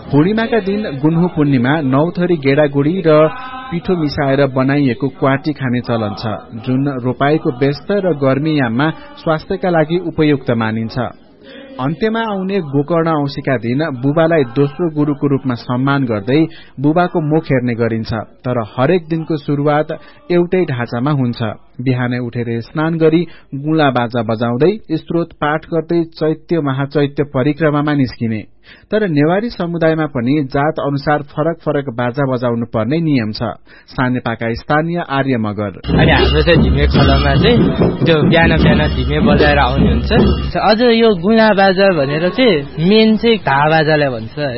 पूर्णिमाका दिन गुन्हु पूर्णिमा 9 थरी गेडागुडी र पिठो मिसाएर बनाइएको क्वाटी खाने चलन छ, जुन रोपाईको व्यस्त र गर्मी याममा स्वास्थ्यका लागि उपयुक्त मानिन्छ। अन्त्यमा आउने गोकर्ण औँसीका दिन बुबालाई दोस्रो गुरुको रूपमा सम्मान गर्दै बुबाको मुख हेर्ने गरिन्छ। तर हरेक दिनको शुरूआत एउटै ढाँचामा हुन्छ। बिहानै उठेर स्नान गरी गुला बाजा बजाउँदै स्त्रोत पाठ गर्दै चैत्य महाचैत्य परिक्रमामा निस्किने। तर नेवारी समुदायमा पनि जात अनुसार फरक फरक बाजा बजाउनु पर्ने नियम छ। सानेपाका स्थानीय आर्य मगर अनि हाम्रो चाहिँ झिमे खोलामा चाहिँ त्यो बिहान बिहान झिमे बजाएर आउने हुन्छ। अझ यो गुला बाजा भनेर चाहिँ मेन चाहिँ घा बाजालाई भन्छ।